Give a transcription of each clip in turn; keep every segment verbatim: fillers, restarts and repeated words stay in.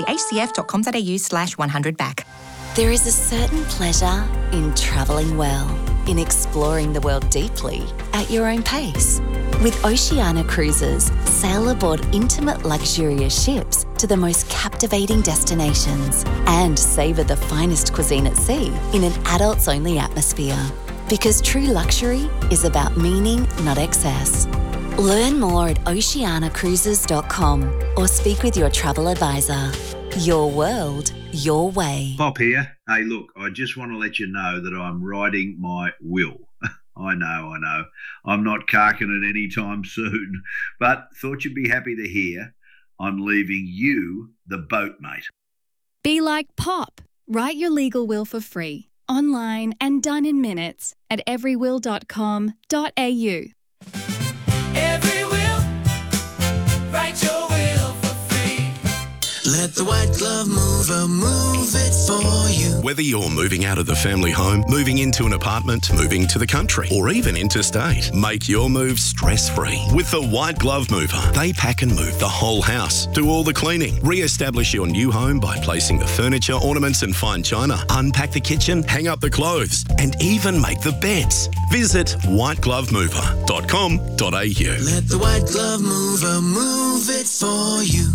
hcf.com.au slash 100 back. There is a certain pleasure in travelling well, in exploring the world deeply at your own pace. With Oceania Cruises, sail aboard intimate luxurious ships to the most captivating destinations and savour the finest cuisine at sea in an adults-only atmosphere. Because true luxury is about meaning, not excess. Learn more at oceania cruises dot com or speak with your travel advisor. Your world, your way. Pop here. Hey, look, I just want to let you know that I'm writing my will. I know, I know. I'm not carking it anytime soon, but thought you'd be happy to hear I'm leaving you the boat, mate. Be like Pop. Write your legal will for free, online and done in minutes at every will dot com dot a u. Every will, write your will for free. Let the white glove mover move it for you. Whether you're moving out of the family home, moving into an apartment, moving to the country, or even interstate, make your move stress-free with the White Glove Mover. They pack and move the whole house, do all the cleaning, re-establish your new home by placing the furniture, ornaments and fine china, unpack the kitchen, hang up the clothes, and even make the beds. Visit white glove mover dot com dot a u. Let the white glove mover move it for you.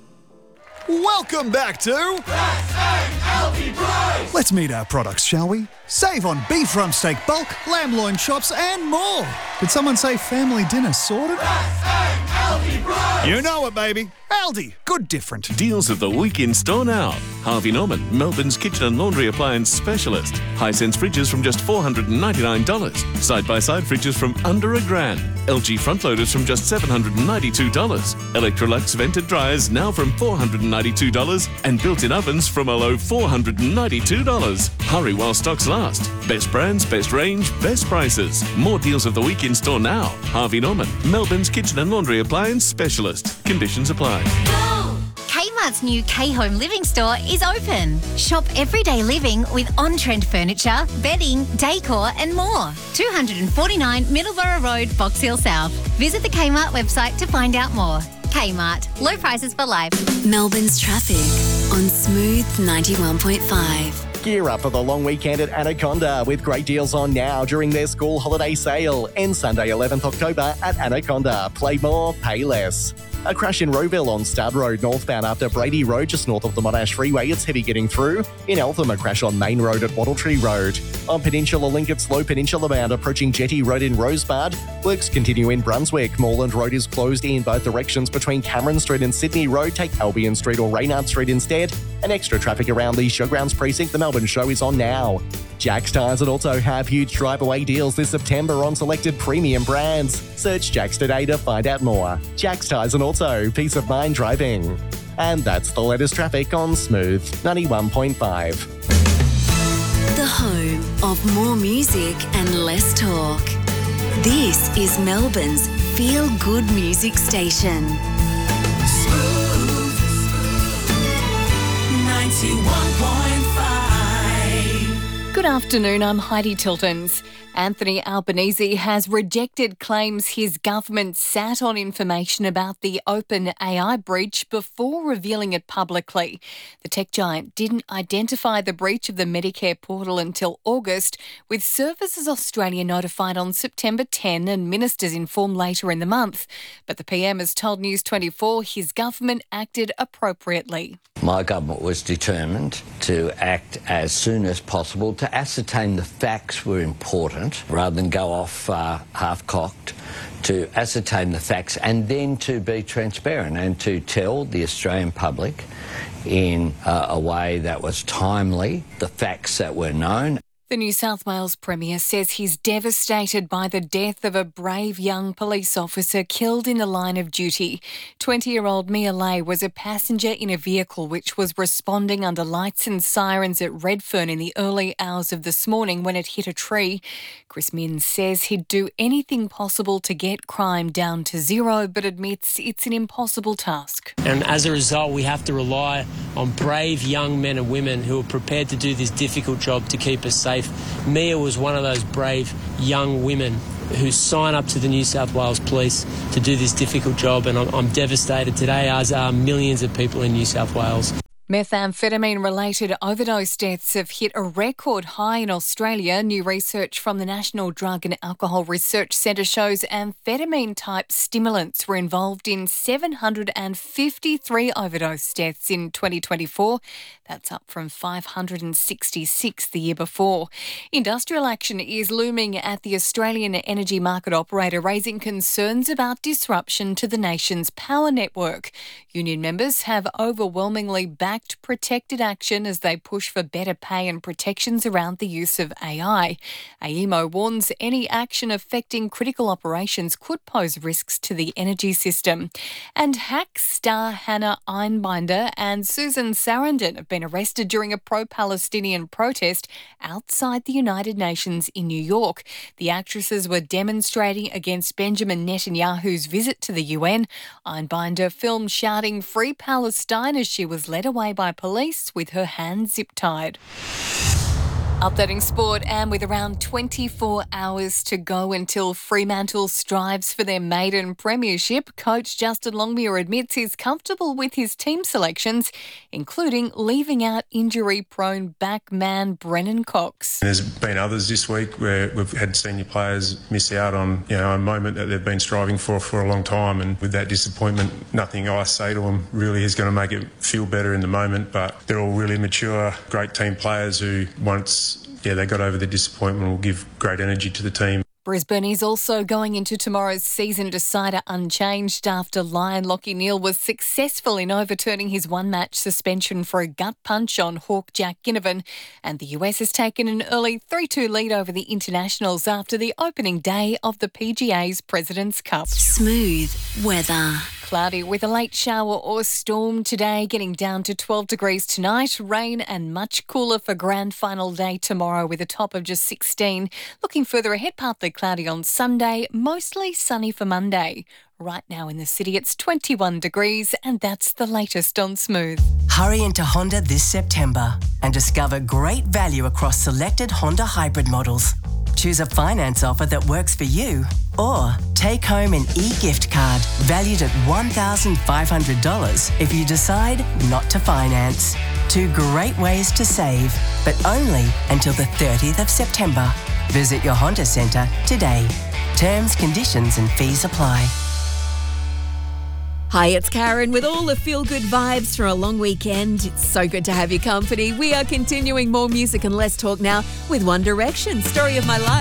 Welcome back to L P Price. Let's meet our products, shall we? Save on beef rump steak bulk, lamb loin chops and more. Did someone say family dinner sorted? L P Price. You know it, baby. Aldi, good different. Deals of the week in store now. Harvey Norman, Melbourne's kitchen and laundry appliance specialist. Hisense fridges from just four hundred ninety-nine dollars. Side-by-side fridges from under a grand. L G front loaders from just seven hundred ninety-two dollars. Electrolux vented dryers now from four hundred ninety-two dollars. And built-in ovens from a low four hundred ninety-two dollars. Hurry while stocks last. Best brands, best range, best prices. More deals of the week in store now. Harvey Norman, Melbourne's kitchen and laundry appliance specialist. Conditions apply. Kmart's new K-Home Living store is open. Shop everyday living with on-trend furniture, bedding, decor and more. two forty-nine Middleborough Road, Box Hill South. Visit the Kmart website to find out more. Kmart, low prices for life. Melbourne's traffic on Smooth ninety-one point five. Gear up for the long weekend at Anaconda with great deals on now during their school holiday sale. And Sunday eleventh October at Anaconda. Play more, pay less. A crash in Rowville on Stud Road northbound after Brady Road just north of the Monash Freeway. It's heavy getting through. In Eltham, a crash on Main Road at Wattle Tree Road. On Peninsula Link at Slow Peninsula bound approaching Jetty Road in Rosebud. Works continue in Brunswick. Moreland Road is closed in both directions between Cameron Street and Sydney Road. Take Albion Street or Reynard Street instead. And extra traffic around the Showgrounds precinct. The Melbourne Show is on now. Jack's Tyres and also have huge drive-away deals this September on selected premium brands. Search Jack's today to find out more. Jack's Tyres and also peace of mind driving. And that's the latest traffic on Smooth ninety-one point five. The home of more music and less talk. This is Melbourne's feel-good music station. Smooth ninety-one point five. Good afternoon, I'm Heidi Tiltons. Anthony Albanese has rejected claims his government sat on information about the OpenAI breach before revealing it publicly. The tech giant didn't identify the breach of the Medicare portal until August, with Services Australia notified on September tenth and ministers informed later in the month. But the P M has told News twenty-four his government acted appropriately. My government was determined to act as soon as possible to ascertain the facts were important rather than go off uh, half-cocked, to ascertain the facts and then to be transparent and to tell the Australian public in uh, a way that was timely the facts that were known. The New South Wales Premier says he's devastated by the death of a brave young police officer killed in the line of duty. twenty-year-old Mia Lay was a passenger in a vehicle which was responding under lights and sirens at Redfern in the early hours of this morning when it hit a tree. Chris Minns says he'd do anything possible to get crime down to zero, but admits it's an impossible task. And as a result, we have to rely on brave young men and women who are prepared to do this difficult job to keep us safe. Mia was one of those brave young women who sign up to the New South Wales Police to do this difficult job, and I'm, I'm devastated today, as are millions of people in New South Wales. Methamphetamine-related overdose deaths have hit a record high in Australia. New research from the National Drug and Alcohol Research Centre shows amphetamine-type stimulants were involved in seven hundred fifty-three overdose deaths in twenty twenty-four. That's up from five hundred sixty-six the year before. Industrial action is looming at the Australian energy market operator, raising concerns about disruption to the nation's power network. Union members have overwhelmingly backed protected action as they push for better pay and protections around the use of A I. A E M O warns any action affecting critical operations could pose risks to the energy system. And hack star Hannah Einbinder and Susan Sarandon have been arrested during a pro-Palestinian protest outside the United Nations in New York. The actresses were demonstrating against Benjamin Netanyahu's visit to the U N. Einbinder filmed shouting "Free Palestine" as she was led away by police with her hands zip-tied. Updating sport, and with around twenty-four hours to go until Fremantle strives for their maiden premiership, coach Justin Longmuir admits he's comfortable with his team selections, including leaving out injury-prone backman Brennan Cox. There's been others this week where we've had senior players miss out on, you know, a moment that they've been striving for for a long time, and with that disappointment, nothing I say to them really is going to make it feel better in the moment. But they're all really mature, great team players who once Yeah, they got over the disappointment, will give great energy to the team. Brisbane is also going into tomorrow's season decider unchanged after Lion Lachie Neale was successful in overturning his one-match suspension for a gut punch on Hawk Jack Ginnivan, and the U S has taken an early three two lead over the Internationals after the opening day of the P G A's President's Cup. Smooth weather. Cloudy with a late shower or storm today, getting down to twelve degrees tonight. Rain and much cooler for grand final day tomorrow with a top of just sixteen. Looking further ahead, partly cloudy on Sunday, mostly sunny for Monday. Right now in the city, it's twenty-one degrees, and that's the latest on Smooth. Hurry into Honda this September and discover great value across selected Honda hybrid models. Choose a finance offer that works for you, or take home an e-gift card valued at one thousand five hundred dollars if you decide not to finance. Two great ways to save, but only until the thirtieth of September. Visit your Honda Centre today. Terms, conditions and fees apply. Hi, it's Karen with all the feel-good vibes for a long weekend. It's so good to have your company. We are continuing more music and less talk now with One Direction, Story of My Life.